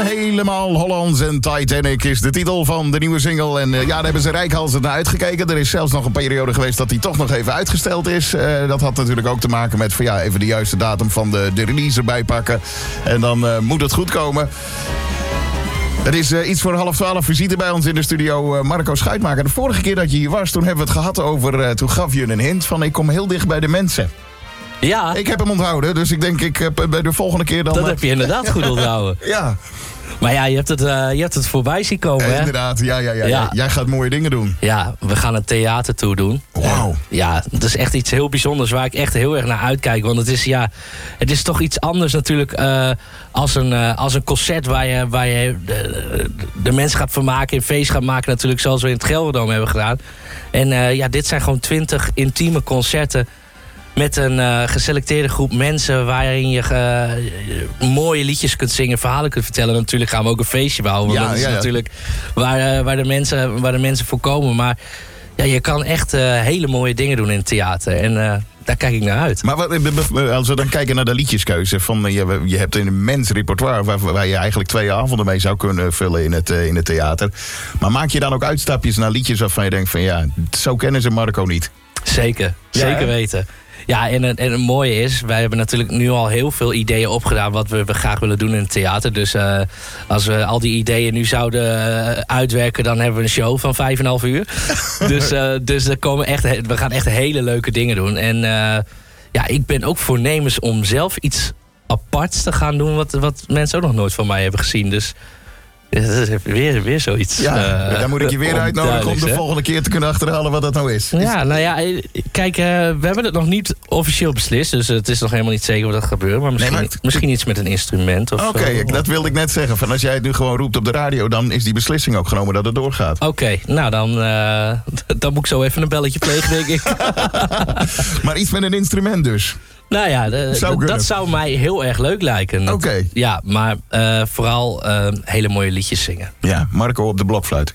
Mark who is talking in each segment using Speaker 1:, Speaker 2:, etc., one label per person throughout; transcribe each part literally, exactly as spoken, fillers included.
Speaker 1: Helemaal Hollands en Titanic is de titel van de nieuwe single. En uh, ja, daar hebben ze reikhalzend naar uitgekeken. Er is zelfs nog een periode geweest dat die toch nog even uitgesteld is. Uh, dat had natuurlijk ook te maken met van, ja, even de juiste datum van de, de release erbij pakken. En dan uh, moet het goed komen. Het is uh, iets voor half twaalf. Visite bij ons in de studio, uh, Marco Schuitmaker. De vorige keer dat je hier was, toen hebben we het gehad over... Uh, toen gaf je een hint van ik kom heel dicht bij de mensen.
Speaker 2: Ja.
Speaker 1: Ik heb hem onthouden, dus ik denk ik uh, bij de volgende keer dan...
Speaker 2: Dat heb je inderdaad goed onthouden.
Speaker 1: Ja.
Speaker 2: Maar ja, je hebt het, uh, je hebt het voorbij zien komen,
Speaker 1: Ja,
Speaker 2: hè?
Speaker 1: inderdaad, ja, ja, ja, ja.
Speaker 2: Ja.
Speaker 1: Jij gaat mooie dingen doen.
Speaker 2: Ja, we gaan een theatertour doen.
Speaker 1: Wauw.
Speaker 2: Uh, ja, dat is echt iets heel bijzonders waar ik echt heel erg naar uitkijk. Want het is, ja, het is toch iets anders natuurlijk uh, als, een, uh, als een concert waar je, waar je de, de mensen gaat vermaken, een feest gaat maken natuurlijk, zoals we in het Gelderdoom hebben gedaan. En uh, ja, dit zijn gewoon twintig intieme concerten met een uh, geselecteerde groep mensen waarin je uh, mooie liedjes kunt zingen, verhalen kunt vertellen. Natuurlijk gaan we ook een feestje bouwen.
Speaker 1: Ja,
Speaker 2: Want dat is
Speaker 1: ja, ja.
Speaker 2: natuurlijk waar, uh, waar, de mensen, waar de mensen voor komen. Maar ja, je kan echt uh, hele mooie dingen doen in het theater. En uh, daar kijk ik naar uit.
Speaker 1: Maar wat, als we dan kijken naar de liedjeskeuze, van, je, je hebt een immens repertoire waar, waar je eigenlijk twee avonden mee zou kunnen vullen in het, in het theater. Maar maak je dan ook uitstapjes naar liedjes waarvan je denkt van ja, zo kennen ze Marco niet?
Speaker 2: Zeker,
Speaker 1: Ja,
Speaker 2: zeker
Speaker 1: hè?
Speaker 2: weten. Ja, en, en het mooie is, wij hebben natuurlijk nu al heel veel ideeën opgedaan wat we, we graag willen doen in het theater. Dus uh, als we al die ideeën nu zouden uh, uitwerken, dan hebben we een show van vijf en een half uur. dus uh, dus er komen echt, we gaan echt hele leuke dingen doen. En uh, ja, ik ben ook voornemens om zelf iets aparts te gaan doen wat, wat mensen ook nog nooit van mij hebben gezien. Dus ja, dat is weer, weer zoiets.
Speaker 1: Ja,
Speaker 2: uh,
Speaker 1: dan moet ik je weer uitnodigen om de
Speaker 2: hè?
Speaker 1: volgende keer te kunnen achterhalen wat dat nou is.
Speaker 2: Ja, nou ja, kijk, uh, we hebben het nog niet officieel beslist. Dus het is nog helemaal niet zeker wat er gebeurt. Maar misschien,
Speaker 1: Nee, maar het-
Speaker 2: misschien iets met een instrument. Oké,
Speaker 1: Oké, okay, dat wilde ik net zeggen. Van als jij het nu gewoon roept op de radio, dan is die beslissing ook genomen dat het doorgaat.
Speaker 2: okay, nou dan, uh, dan moet ik zo even een belletje plegen, denk ik.
Speaker 1: Maar iets met een instrument dus.
Speaker 2: Nou ja, de,
Speaker 1: Zou
Speaker 2: d-
Speaker 1: kunnen.
Speaker 2: dat zou mij heel erg leuk lijken.
Speaker 1: Oké. Okay.
Speaker 2: Ja, maar uh, vooral uh, hele mooie liedjes zingen.
Speaker 1: Ja, Marco op de blokfluit.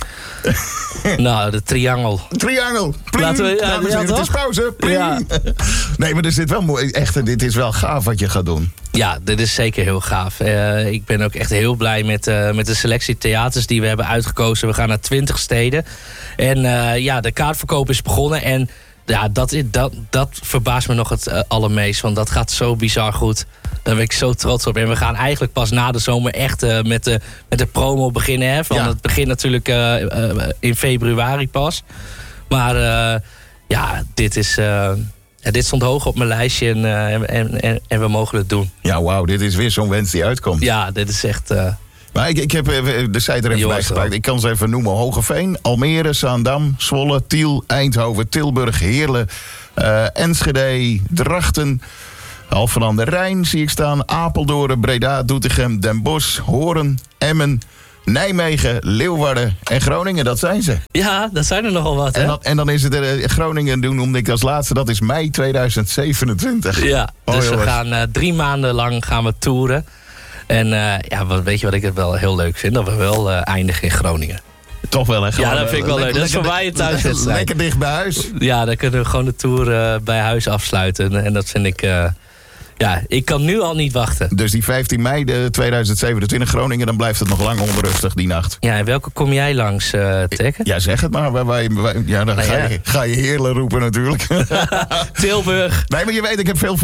Speaker 2: Nou, de triangel.
Speaker 1: Triangel. Pling.
Speaker 2: Laten we- ja,
Speaker 1: Dames en
Speaker 2: ja,
Speaker 1: heren, het is
Speaker 2: toch?
Speaker 1: pauze. Pling.
Speaker 2: Ja.
Speaker 1: Nee, maar er zit wel mooi. Echt, dit is wel gaaf wat je gaat doen.
Speaker 2: Ja, dit is zeker heel gaaf. Uh, ik ben ook echt heel blij met, uh, met de selectie theaters die we hebben uitgekozen. We gaan naar twintig steden. En uh, ja, de kaartverkoop is begonnen. En ja, dat, is, dat, dat verbaast me nog het uh, allermeest. Want dat gaat zo bizar goed. Daar ben ik zo trots op. En we gaan eigenlijk pas na de zomer echt uh, met, de, met de promo beginnen. Hè? Van
Speaker 1: Ja.
Speaker 2: Het begint natuurlijk uh, uh, in februari pas. Maar uh, ja, dit is... Uh, Ja, dit stond hoog op mijn lijstje en, uh, en, en, en we mogen het doen.
Speaker 1: Ja, wauw, dit is weer zo'n wens die uitkomt.
Speaker 2: Ja, dit is echt... Uh,
Speaker 1: Maar ik, ik heb even de site er even
Speaker 2: Jongens,
Speaker 1: bij gepakt.
Speaker 2: hoor.
Speaker 1: Ik kan ze even noemen. Hogeveen, Almere, Zaandam, Zwolle, Tiel, Eindhoven, Tilburg, Heerlen, uh, Enschede, Drachten, Alphen aan de Rijn zie ik staan. Apeldoorn, Breda, Doetinchem, Den Bosch, Hoorn, Emmen, Nijmegen, Leeuwarden en Groningen. Dat zijn ze.
Speaker 2: ja, dat zijn er nogal wat, hè?
Speaker 1: En dan, en dan is het uh, Groningen doen, noemde ik als laatste. Dat is mei tweeduizend zevenentwintig.
Speaker 2: Ja,
Speaker 1: Oh,
Speaker 2: dus we
Speaker 1: jongens.
Speaker 2: gaan uh, drie maanden lang gaan we toeren. En uh, ja, wat, weet je wat ik het wel heel leuk vind? Dat we wel uh, eindigen in Groningen.
Speaker 1: Toch wel, hè? Gewoon,
Speaker 2: Ja, dat vind ik wel
Speaker 1: uh,
Speaker 2: leuk. Dat is voor
Speaker 1: lekker-
Speaker 2: mij een thuiswedstrijd.
Speaker 1: Lekker dicht bij huis.
Speaker 2: Ja, dan kunnen we gewoon de tour uh, bij huis afsluiten. En dat vind ik... Uh, ja, ik kan nu al niet wachten.
Speaker 1: Dus die vijftien mei de tweeduizend zevenentwintig Groningen, dan blijft het nog lang onrustig die nacht.
Speaker 2: Ja, en welke kom jij langs, uh, Tekken?
Speaker 1: Ja, zeg het maar. Wij, wij, wij- ja, dan
Speaker 2: Nou
Speaker 1: ga,
Speaker 2: ja.
Speaker 1: Je, ga je Heerlen roepen natuurlijk.
Speaker 2: Tilburg.
Speaker 1: Nee, maar je weet, ik heb veel